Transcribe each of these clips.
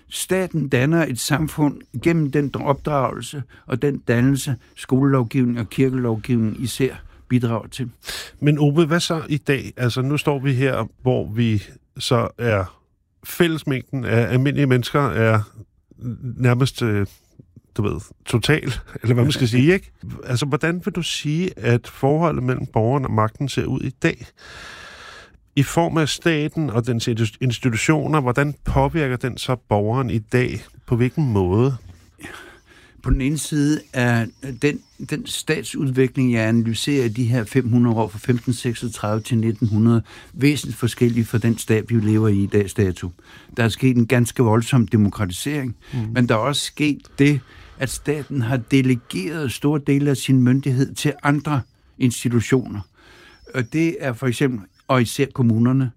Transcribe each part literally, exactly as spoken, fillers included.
staten danner et samfund gennem den opdragelse og den dannelse, skolelovgivning og kirkelovgivning især bidrager til. Men Ove, hvad så i dag? Altså nu står vi her, hvor vi så er fællesmængden af almindelige mennesker er nærmest, du ved, total, eller hvad man skal sige, ikke? Altså, hvordan vil du sige, at forholdet mellem borgeren og magten ser ud i dag? I form af staten og dens institutioner, hvordan påvirker den så borgeren i dag? På hvilken måde? På den ene side er den, den statsudvikling, jeg analyserer i de her fem hundrede år, fra femten seksogtredive til nitten hundrede, væsentligt forskellig fra den stat, vi lever i i dags dato. Der er sket en ganske voldsom demokratisering, mm. men der er også sket det, at staten har delegeret store dele af sin myndighed til andre institutioner. Og det er for eksempel, og især kommunerne.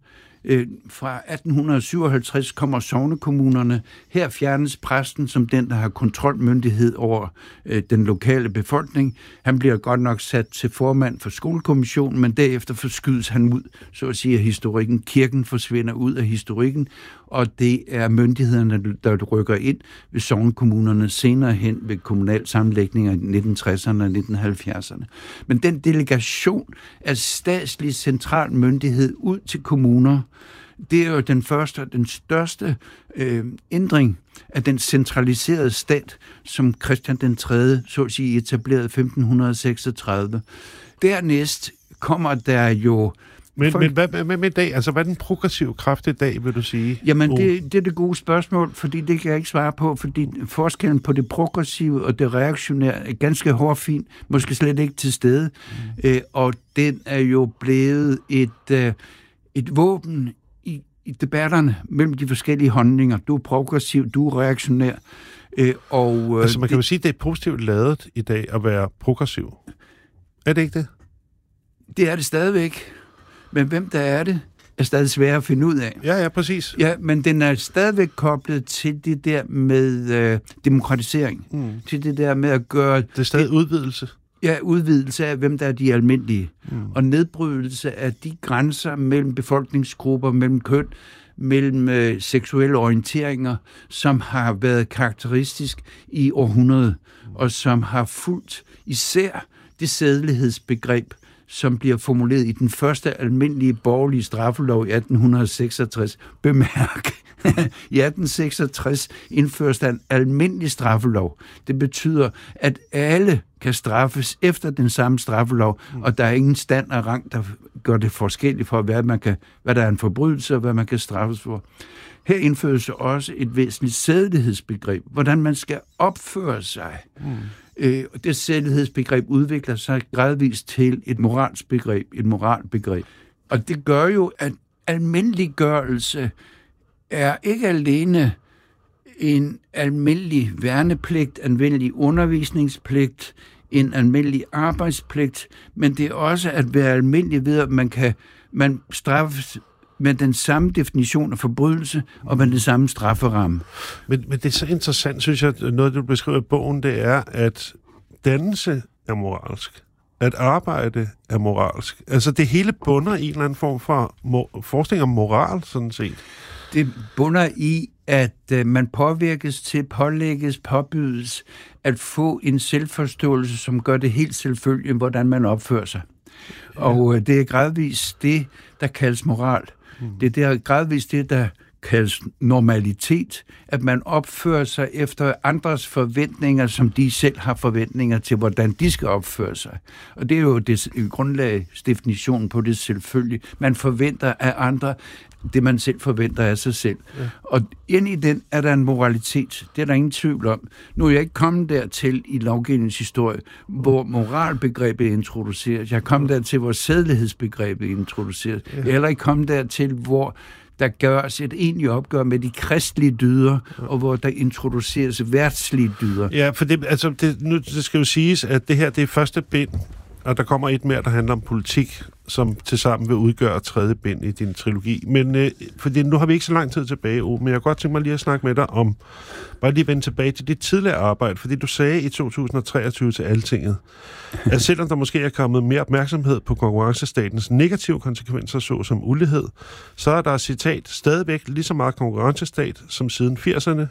Fra atten syvoghalvtreds kommer sognekommunerne. Her fjernes præsten som den, der har kontrolmyndighed over øh, den lokale befolkning. Han bliver godt nok sat til formand for skolekommissionen, men derefter forskydes han ud, så at sige, af historikken. Kirken forsvinder ud af historikken, og det er myndighederne, der rykker ind ved sognekommunerne senere hen ved kommunalsammenlægninger i nitten tresserne og nitten halvfjerdserne. Men den delegation af statslig central myndighed ud til kommuner, det er jo den første og den største øh, ændring af den centraliserede stat, som Christian den tredje, så at sige, etablerede femten seksogtredive. Dernæst kommer der jo... Men, for... men hvad med i dag? Altså, hvad er den progressive kraft i dag, vil du sige? Jamen, det, det er det gode spørgsmål, fordi det kan jeg ikke svare på, fordi forskellen på det progressive og det reaktionære er ganske hårfin, måske slet ikke til stede, mm. øh, og den er jo blevet et, øh, et våben i, i debatterne mellem de forskellige holdninger. Du er progressiv, du er reaktionær. Øh, og, øh, altså, man kan det... jo sige, at det er positivt ladet i dag at være progressiv. Er det ikke det? Det er det stadigvæk. Men hvem der er det, er stadig svært at finde ud af. Ja, ja, præcis. Ja, men den er stadigvæk koblet til det der med øh, demokratisering. Mm. Til det der med at gøre... Det er stadig det, udvidelse. Ja, udvidelse af, hvem der er de almindelige. Mm. Og nedbrydelse af de grænser mellem befolkningsgrupper, mellem køn, mellem øh, seksuelle orienteringer, som har været karakteristisk i århundrede, mm. og som har fulgt især det sædelighedsbegreb, som bliver formuleret i den første almindelige borgerlige straffelov i atten seksogtres. Bemærk, i atten seksogtres indføres der en almindelig straffelov. Det betyder, at alle kan straffes efter den samme straffelov, mm. og der er ingen stand og rang, der gør det forskelligt for, hvad, man kan, hvad der er en forbrydelse, og hvad man kan straffes for. Her indføres også et væsentligt sædelighedsbegreb, hvordan man skal opføre sig. Mm. Øh, det sædelighedsbegreb udvikler sig gradvist til et moralsbegreb, et moralbegreb. Og det gør jo, at almindeliggørelse er ikke alene en almindelig værnepligt, almindelig undervisningspligt, en almindelig arbejdspligt, men det er også at være almindelig ved, at man kan man straffes med den samme definition af forbrydelse og med den samme strafferamme. Men, men det er så interessant, synes jeg, noget du beskriver i bogen, det er, at dannelse er moralsk. At arbejde er moralsk. Altså det hele bunder i en eller anden form for mor- forskning om moral, sådan set. Det bunder i, at øh, man påvirkes til, pålægges, påbydes at få en selvforståelse, som gør det helt selvfølgeligt, hvordan man opfører sig. Ja. Og øh, det er gradvist det, der kaldes moral. Mm. Det er gradvist det, der kaldes normalitet, at man opfører sig efter andres forventninger, som de selv har forventninger til, hvordan de skal opføre sig. Og det er jo det grundlagsdefinitionen på det selvfølgelig. Man forventer af andre det, man selv forventer af sig selv. Ja. Og ind i den er der en moralitet. Det er der ingen tvivl om. Nu er jeg ikke kommet dertil i lovgivningshistorie, hvor moralbegrebet er introduceret. Jeg er kommet dertil, hvor sædelighedsbegrebet er introduceret. Ja. Jeg er heller ikke kommet dertil, hvor der gøres et egentligt opgør med de kristelige dyder, og hvor der introduceres værtslige dyder. Ja, for det, altså, det, nu det skal jo siges, at det her det er første bind, og der kommer et mere, der handler om politik, som tilsammen vil udgøre tredje bind i din trilogi. Men øh, fordi nu har vi ikke så lang tid tilbage, Ove, men jeg kan godt tænke mig lige at snakke med dig om, bare lige vende tilbage til dit tidligere arbejde, fordi du sagde i to tusind og treogtyve til Altinget, at selvom der måske er kommet mere opmærksomhed på konkurrencestatens negative konsekvenser, såsom ulighed, så er der, citat, stadigvæk lige så meget konkurrencestat som siden firserne,